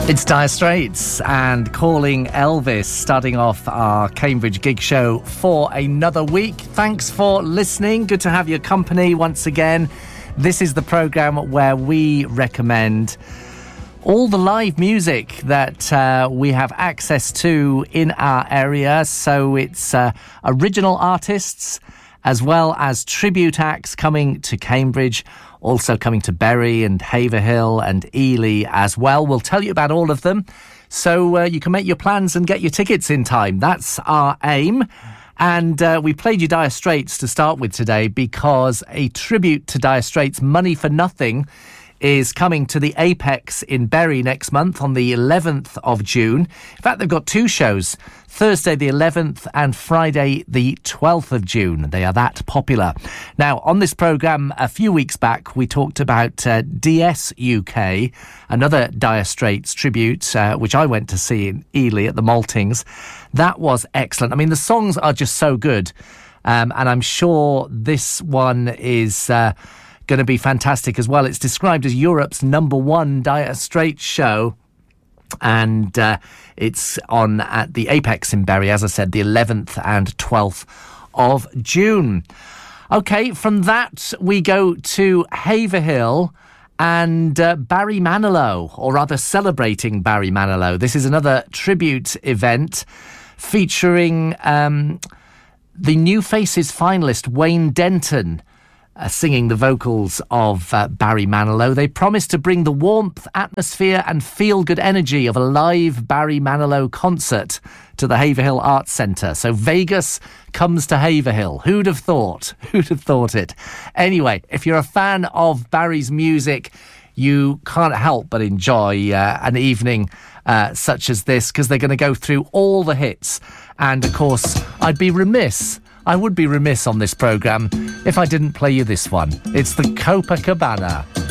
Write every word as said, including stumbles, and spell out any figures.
It's Dire Straits and Calling Elvis, starting off our Cambridge Gig Show for another week. Thanks for listening. Good to have your company once again. This is the programme where we recommend all the live music that uh, we have access to in our area. So it's uh, original artists as well as tribute acts coming to Cambridge, also coming to Bury and Haverhill and Ely as well. We'll tell you about all of them so uh, you can make your plans and get your tickets in time. That's our aim. And uh, we played you Dire Straits to start with today because a tribute to Dire Straits, Money for Nothing, is coming to the Apex in Bury next month on the eleventh of June. In fact, they've got two shows, Thursday the eleventh and Friday the twelfth of June. They are that popular. Now, on this programme, a few weeks back, we talked about uh, D S U K, another Dire Straits tribute, uh, which I went to see in Ely at the Maltings. That was excellent. I mean, the songs are just so good. Um, and I'm sure this one is Uh, going to be fantastic as well. It's described as Europe's number one Dire Straits show, and uh, it's on at the Apex in Bury, as I said, the eleventh and twelfth of June. Okay, from that we go to Haverhill and uh, Barry Manilow, or rather celebrating Barry Manilow. This is another tribute event featuring um, the New Faces finalist Wayne Denton, Uh, singing the vocals of uh, Barry Manilow. They promise to bring the warmth, atmosphere and feel-good energy of a live Barry Manilow concert to the Haverhill Arts Centre. So Vegas comes to Haverhill. Who'd have thought? Who'd have thought it? Anyway, if you're a fan of Barry's music, you can't help but enjoy uh, an evening uh, such as this, because they're going to go through all the hits. And, of course, I'd be remiss I would be remiss on this programme if I didn't play you this one. It's the Copacabana.